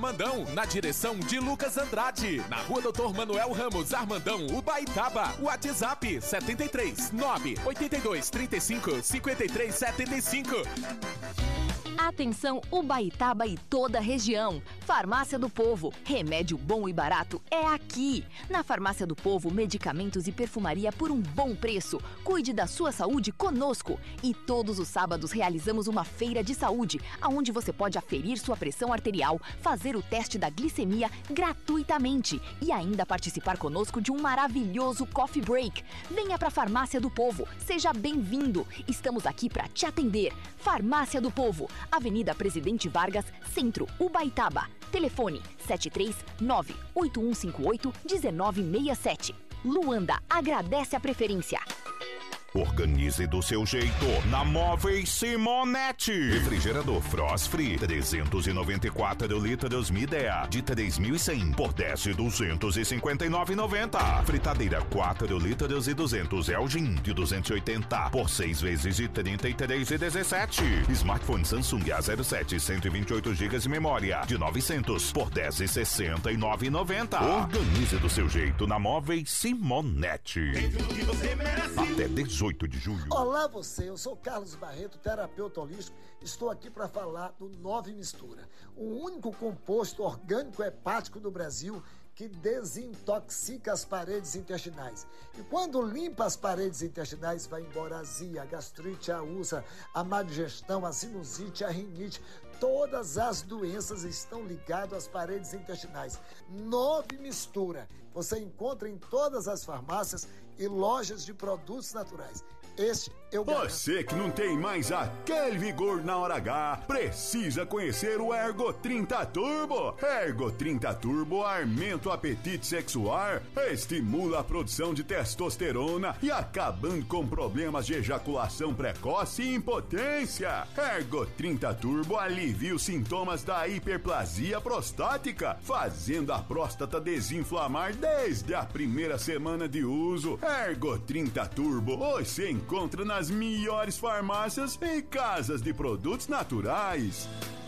Armandão, na direção de Lucas Andrade, na Rua Doutor Manuel Ramos, Armandão, Ubaitaba. WhatsApp 73 982 35 53 75. Atenção Ubaitaba e toda a região. Farmácia do Povo, remédio bom e barato é aqui. Na Farmácia do Povo, medicamentos e perfumaria por um bom preço. Cuide da sua saúde conosco. E todos os sábados realizamos uma feira de saúde, onde você pode aferir sua pressão arterial, fazer o teste da glicemia gratuitamente e ainda participar conosco de um maravilhoso coffee break. Venha para a Farmácia do Povo, seja bem-vindo. Estamos aqui para te atender. Farmácia do Povo, Avenida Presidente Vargas, Centro, Ubaitaba. Telefone 739-8158-1967. Luanda agradece a preferência. Organize do seu jeito na Móveis Simonetti. Refrigerador Frost Free 394 litros Midea de 3.100 por 10.259,90. Fritadeira 4 litros e 200 Elgin de 280 por 6 vezes de 33,17. Smartphone Samsung A07 128 GB de memória de 900 por 10,69,90. Organize do seu jeito na Móveis Simonetti. Até 18 de julho. Olá você, eu sou Carlos Barreto, terapeuta holístico. Estou aqui para falar do 9 Mistura, o único composto orgânico hepático do Brasil que desintoxica as paredes intestinais. E quando limpa as paredes intestinais, vai embora a azia, a gastrite, a úlcera, a má digestão, a sinusite, a rinite. Todas as doenças estão ligadas às paredes intestinais. 9 Mistura. Você encontra em todas as farmácias e lojas de produtos naturais. Este eu garanto. Você que não tem mais aquele vigor na hora H, precisa conhecer o Ergo 30 Turbo. Ergo 30 Turbo aumenta o apetite sexual, estimula a produção de testosterona e acabando com problemas de ejaculação precoce e impotência. Ergo 30 Turbo alivia os sintomas da hiperplasia prostática, fazendo a próstata desinflamar desde a primeira semana de uso. Ergo 30 Turbo você encontra nas melhores farmácias e casas de produtos naturais.